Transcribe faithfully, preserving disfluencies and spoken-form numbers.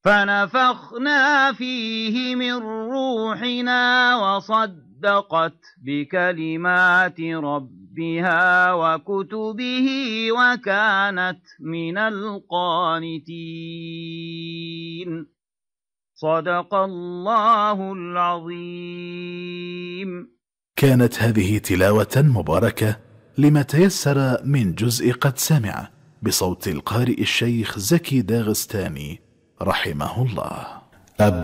فنفخنا فيه من روحنا وصدقت بكلمات ربها وكتبه وكانت من القانتين. صدق الله العظيم. كانت هذه تلاوة مباركة لما تيسر من جزء قد سمع بصوت القارئ الشيخ زكي داغستاني رحمه الله.